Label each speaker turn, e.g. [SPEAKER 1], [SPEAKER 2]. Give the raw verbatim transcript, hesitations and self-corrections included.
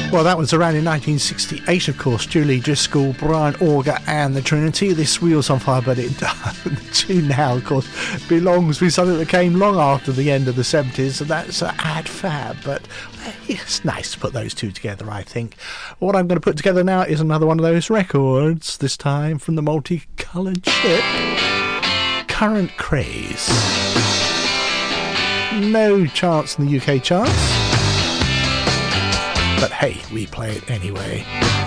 [SPEAKER 1] Well, that was around in nineteen sixty-eight, of course. Julie Driscoll, Brian Auger and the Trinity. This Wheels on Fire, but it, the tune now, of course, belongs with something that came long after the end of the seventies, and that's uh, Ad Fab. But it's nice to put those two together, I think. What I'm going to put together now is another one of those records, this time from the Multicoloured Ship. Current Craze. No chance in the U K charts. But hey, we play it anyway.